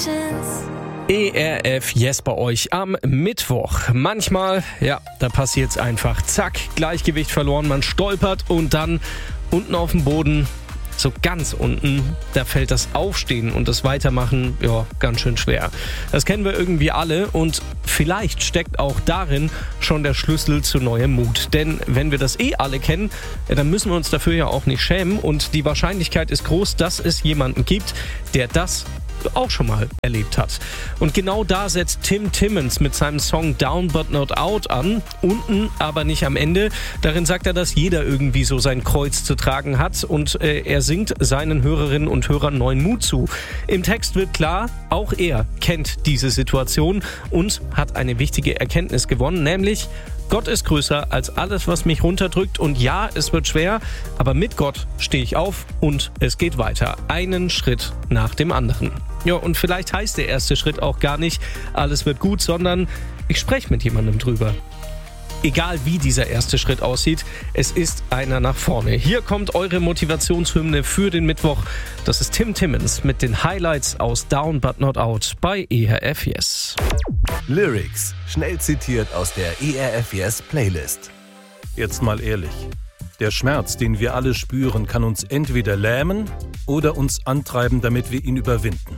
ERF Yes bei euch am Mittwoch. Manchmal, da passiert's einfach. Zack, Gleichgewicht verloren, man stolpert und dann unten auf dem Boden, so ganz unten, da fällt das Aufstehen und das Weitermachen, ganz schön schwer. Das kennen wir irgendwie alle und vielleicht steckt auch darin schon der Schlüssel zu neuem Mut. Denn wenn wir das alle kennen, dann müssen wir uns dafür ja auch nicht schämen und die Wahrscheinlichkeit ist groß, dass es jemanden gibt, der das auch schon mal erlebt hat. Und genau da setzt Tim Timmons mit seinem Song Down But Not Out an. Unten, aber nicht am Ende. Darin sagt er, dass jeder irgendwie so sein Kreuz zu tragen hat und er singt seinen Hörerinnen und Hörern neuen Mut zu. Im Text wird klar, auch er kennt diese Situation und hat eine wichtige Erkenntnis gewonnen, nämlich Gott ist größer als alles, was mich runterdrückt und ja, es wird schwer, aber mit Gott stehe ich auf und es geht weiter. Einen Schritt nach dem anderen. Ja, und vielleicht heißt der erste Schritt auch gar nicht, alles wird gut, sondern ich spreche mit jemandem drüber. Egal wie dieser erste Schritt aussieht, es ist einer nach vorne. Hier kommt eure Motivationshymne für den Mittwoch. Das ist Tim Timmons mit den Highlights aus Down But Not Out bei ERF Yes. Lyrics, schnell zitiert aus der ERF Yes Playlist. Jetzt mal ehrlich. Der Schmerz, den wir alle spüren, kann uns entweder lähmen oder uns antreiben, damit wir ihn überwinden.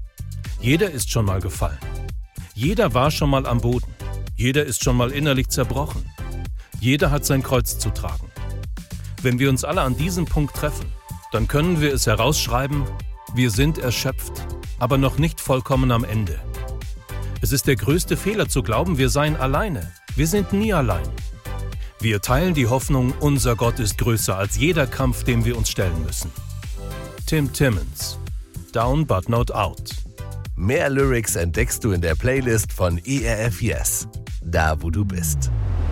Jeder ist schon mal gefallen. Jeder war schon mal am Boden. Jeder ist schon mal innerlich zerbrochen. Jeder hat sein Kreuz zu tragen. Wenn wir uns alle an diesem Punkt treffen, dann können wir es herausschreiben, wir sind erschöpft, aber noch nicht vollkommen am Ende. Es ist der größte Fehler zu glauben, wir seien alleine. Wir sind nie allein. Wir teilen die Hoffnung, unser Gott ist größer als jeder Kampf, dem wir uns stellen müssen. Tim Timmons, Down But Not Out. Mehr Lyrics entdeckst du in der Playlist von ERF Yes, da wo du bist.